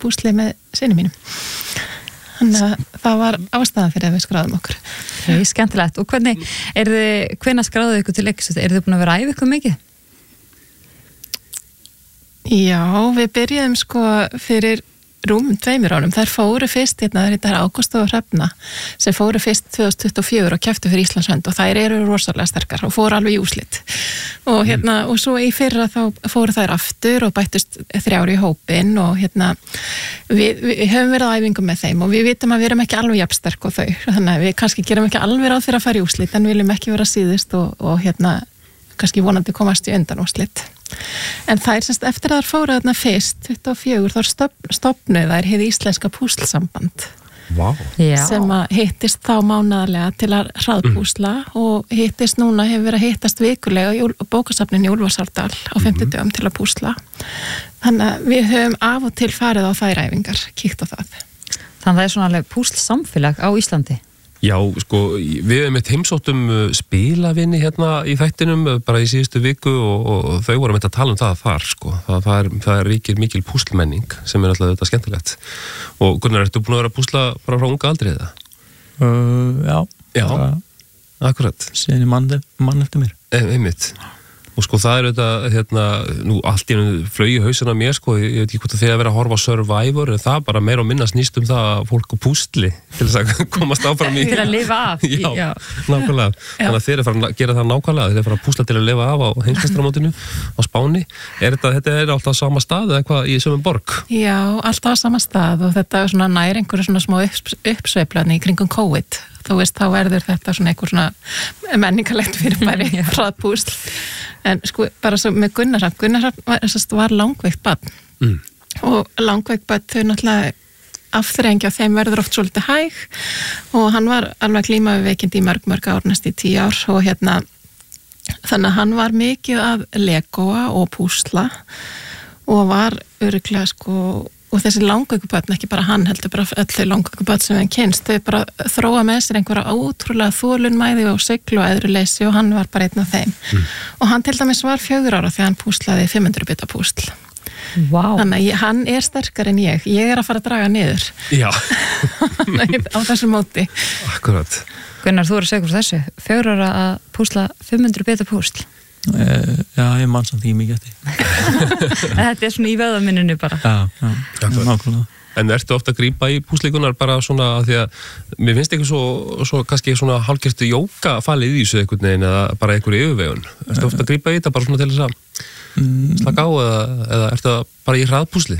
púsli með syni mínum. Þannig að það var ástæðan fyrir að við skráðum okkur. Skemmtilegt. Og hvenær skráðu ykkur til leiks? Eru þið búin að vera að æfa ykkur mikið? Já, við byrjuðum sko fyrir rúmum 2 árum. Þær fóru fyrst, þetta er Ágústa og Hrefna, sem fóru fyrst 2024 og kepptu fyrir Íslands hönd og þær eru rosalega sterkar og fóru alveg í úrslit. Og og svo í fyrra þá fóru þær aftur og bættust 3 í hópinn og við höfum verið á æfingum með þeim og við vitum að við erum ekki alveg jafnsterk og þau. Þannig að við kannski gerum ekki alveg ráð fyrir að fara í úrslit en viljum ekki vera síðust og kannski vonandi komast í undan úrslit. En þær eftir að þær fóru þarna fyrst 24 þá stofnuðu þær hið íslenska púslsamband. Vá. Sem að hittist þá mánaðarlega til að hraðpúsla og hittist núna hefur verið að hittast vikulega í bókasafninu í Úlfarsárdal á 50 dögum til að púsla. Þannig að við höfum af og til farið á þær æfingar, kíkt á það. Þannig að það er svona alveg púslsamfélag á Íslandi. Já, sko, við hefum heimsóttum spilavinni hérna í þættinum bara í síðustu viku og þau voru að tala það þar, sko. Það ríkir mikil púslmenning sem alltaf þetta skemmtilegt. Og Gunnar, ertu búin að vera að púsla bara frá unga aldrei eða? Já, akkurat. Síðan ég mann eftir mér. Einmitt. Og sko það þetta, nú allt í einu flaug í hausinn á mér, sko, ég veit ekki hvort að þið að vera að horfa á Survivor, en það bara meira og minna snýst það að fólk á púsli til þess að komast áfram í. Til að lifa af. Já, nákvæmlega. Þannig að þeir eru að gera það nákvæmlega, þeir eru að púsla til að lifa af á heimsmeistaramótinu á Spáni. Þetta er alltaf sama stað eða hvað í sömu borg? Já, alltaf sama stað og þetta svona nær einhverju svona smá uppsveiflani í kringum COVID. Þú veist, þá verður þetta svona einhver svona menningarlegt fyrirbæri hraðpúsl. En sko, bara svo með Gunnarsson var langveikt barn og langveikt barn þau náttúrulega afþrengja þeim verður oft svolítið hæg og hann var alveg glíma við veikindi í mörg ár, næst í 10 ár og þannig að hann var mikið að legoa og púsla og var örugglega sko og þessi langveikubötn, ekki bara hann heldur bara öll þau langveikubötn sem hann kynst þau bara þróa með sér einhverja ótrúlega þolunmæði og siglu og æðruleysi og hann var bara einn af þeim og hann til dæmis var 4 ára þegar hann púslaði 500 bita púsl. Wow. Þannig að hann er sterkar en ég er að fara að draga niður. Já. Á þessu móti. Akkurat. Gunnar, þú eru að segja hvort þessu 4 ára að púsla 500 bita púsl. Já, ég mann samt ekki mikið eftir. Þetta er svona í vöðaminninu bara. Já, nákvæmlega. En ertu ofta að grípa í púslíkunar bara svona að því að mér finnst ekki svo kannski svona hálfgertu jóka falið í þessu einhvern veginn eða bara einhverju yfirvegun. Ertu ofta að grípa í þetta bara svona til þess að slaka á eða ertu bara í hraðpúsli?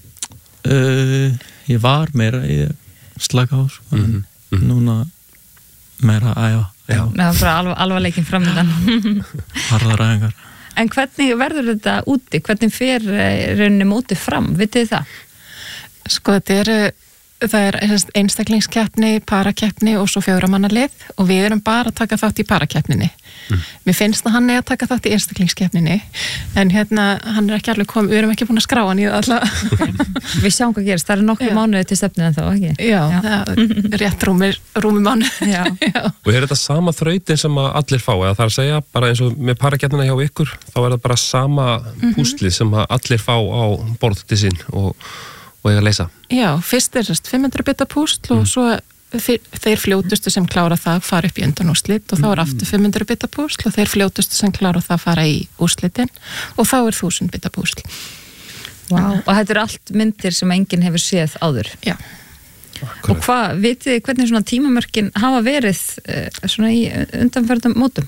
Ég var meira í slaka á, sko. Núna meira að æfa. Já, það er bara alvarleikin framöndan. Harðar æfingar. En hvernig verður þetta úti? Hvernig fer rauninni mótið fram? Vitið þið það? Sko, það er einstaklingskeppni, parakeppni og svo 4 manna lið og við erum bara að taka þátt í parakeppninni. Mér finnst að hann er að taka þátt í einstaklingskeppninni en hann er ekki alveg komið, við erum ekki búin að skrá hann í það alltaf. Okay. Við sjáum hvað gerist, það eru nokkru mánuði til stefninu en þá, ekki? Já, það er rétt rúmi mánuði. Já. Og er þetta sama þrautin sem að allir fá, eða það er að segja bara eins og með parakeppnina hjá ykkur, þá er það bara sama púsli sem að allir fá á borð til sín og eiga að leysa. Já, fyrst er 500 bita púsl og svo þeir fljótustu sem klára það fara upp í undanúrslit og þá er aftur 500 bita púsl og þeir fljótustu sem klára það fara í úrslitin og þá er 1000 bita púsl. Wow. Og þetta eru allt myndir sem enginn hefur séð áður. Já. Og vitið þið hvernig svona tímamörkin hafa verið svona í undanferðum mótum?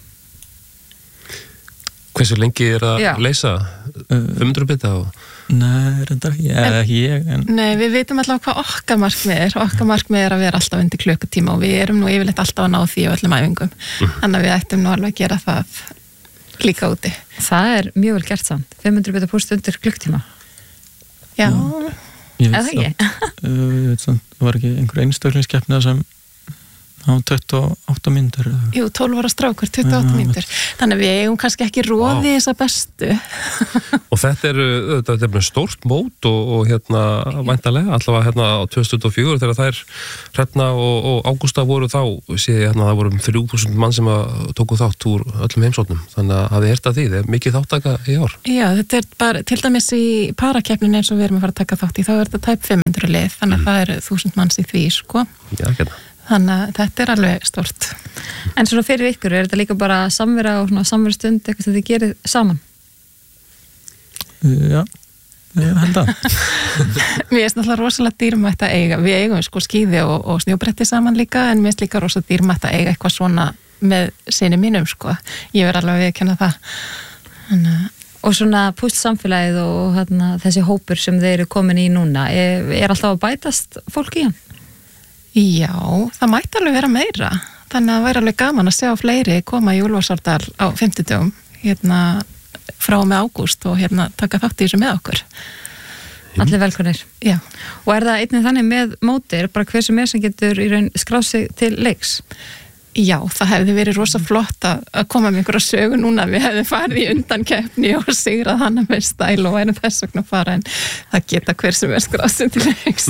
Hversu lengi er að leysa 500 bita og Nei, reyndar ekki ég. Nei, við veitum alltaf hvað okkar markmið er. Okkar markmið er að vera alltaf undir klukkutíma og við erum nú yfirleitt alltaf að ná því á öllum æfingum. Þannig að við ættum nú alveg að gera það líka úti. Það er mjög vel gert samt. 500 bita púsl undir klukkutíma. Já. Eða ekki? Ég veit samt, það var ekki einhver einstaklingskeppni sem á 28 mínútur. Jú, 12 ára strákur, 28 mínútur. Þannig að við eigum kannski ekki róði þessa bestu. Og þetta er stórt mót og væntanlega, allavega á 2024 þegar þær Hrefna og Ágústa voru þá, sé ég það voru 3.000 mann sem tóku þátt úr öllum heimsóknum. Þannig að þið heyrt að því, það er mikið þáttaka í ár. Já, þetta er bara, til dæmis í parakeppnin eins og við erum að fara að taka þátt í, þá er þetta tæp 500 lið, þannig að það eru 1000 manns í því, sko. Já, Þannig að þetta er alveg stort. En svona fyrir ykkur, er þetta líka bara samvera og samvera stund, eitthvað sem þið gerir saman? Já, ég held að. Mér finnst náttúrulega rosalega dýrmætt að eiga. Við eigum sko skíði og snjóbretti saman líka, en mér finnst líka rosalega dýrmætt að eiga eitthvað svona með sinni mínum, sko. Ég verð alveg að viðurkenna það. Og svona púslsamfélagið og þessi hópur sem þeir eru komin í núna, er alltaf að bætast fólk í hann? Já, það mætti alveg vera meira. Þannig að það væri alveg gaman að sjá fleiri koma í Úlfarsárdal á 50 dögum frá með ágúst og taka þátt í þessu með okkur. Allir velkomnir. Já. Og er það einnig þannig með mótir, bara hver sem getur í raun skráð sig til leiks? Já, það hefði verið rosa flott að koma með einhverja sögu núna. Við hefðum farið í undankeppni og sigrað hana með stæl og erum þess vegna að fara, en það geta hver sem skráð sig til leiks.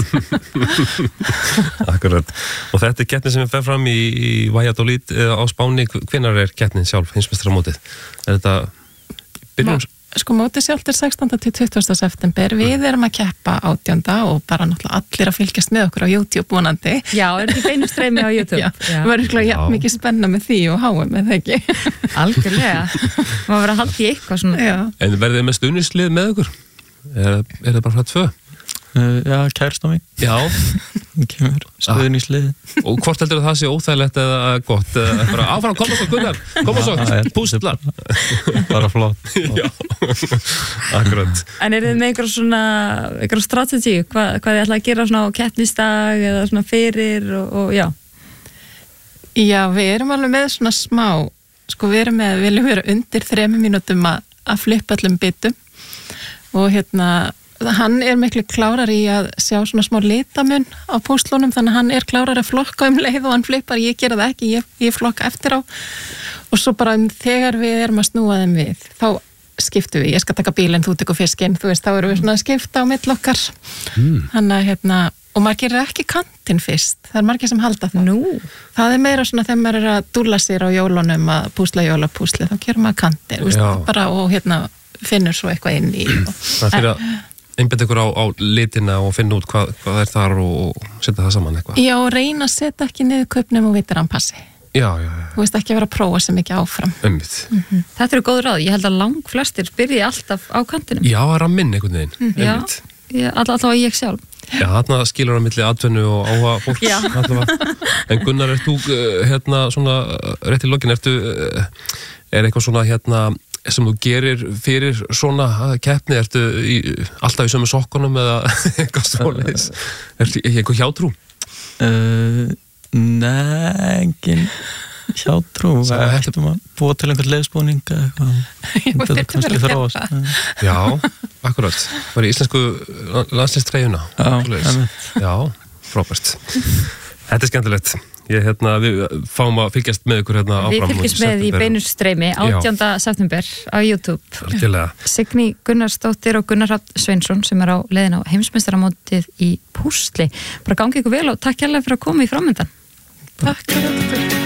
Akkurat. Og þetta er keppni sem fer fram í Valladolid á Spáni. Hvenær er keppnin sjálf, heimsmeistaramótið? Er þetta byrjun? Sko mótið sjálft er 16. til 20. september. Við erum að keppa 18. og bara náttúrulega allir að fylgjast með okkur á YouTube vonandi. Já, er þetta beinu streymi á YouTube? Já, það var eitthvað mikið spenna með því og háum með það ekki. Algjörlega. Má vera að halda í eitthvað svona. Já. En verðið þið með stuðningslið með okkur? Er það bara frá 2? Já, kærst á mig. Já. Kemur stuðningslið. Og hvort heldur það sé óþægilegt eða gott? Bara áfram, koma svo, Gunnar. Koma svo, pústlar. Bara flott. Já, akkurat. En er þið með einhver strategi? Hvað þið ætla að gera svona á keppnisdag eða svona fyrir og já? Já, við erum alveg með svona smá, sko við viljum vera undir 3 mínútum að flippa öllum bitum og hann er miklu klárar í að sjá svona smá litamun á púslunum, þannig að hann er klárar að flokka leið og hann flippar, ég gera það ekki, ég flokka eftir á og svo bara þegar við erum að snúa þeim við, þá skiptum við, ég skal taka bílinn, þú tekur fiskinn, þú veist, þá erum við svona að skipta á mill okkar. Þannig að og maður gerir ekki kantinn fyrst, það er margir sem halda það. Það er meira svona þegar maður er að dúlla sér á jólunum að púsla jólapúsli, þá gerir maður kantinn, bara og finnur svo eitthvað inn í. Það fyrir að einbetta ykkur á litina og finna út hvað er þar og setja það saman eitthvað. Já, og reyna að setja ekki niður kaupnum og vitir hann passi. Já. Þú veist ekki að vera að prófa sem ekki áfram. Þetta eru góð ráð, ég held að langflestir byrji alltaf á kantinum. Já, að ramminn einhvern veginn. Já, allavega ég sjálf. Já, þarna skilur það milli atvinnu og áhuga fólks. En Gunnar, ert þú svona rétt í lokin, er eitthvað svona sem þú gerir fyrir svona keppni, ertu alltaf í sömu sokkunum eða eitthvað svoleiðis? Ertu eitthvað hjátrú? Nei, engin hjátrú. Við ættum að búa til einhvern leiðsbúning eitthvað. Þetta kannski þróast. Já, akkurat. Var í íslensku landsliðstreyjuna? Já, frábært. Þetta er skemmtilegt. Við fáum að fylgjast með ykkur áfram. Við fylgjast með í beinurstreymi 18. september á YouTube. Algjörlega. Signý Gunnarsdóttir og Gunnar Hrafn Sveinsson sem er á leiðin á heimsmeistaramótið í púsli. Bara gangi ykkur vel og takk hérlega fyrir að koma í framöndan. Takk.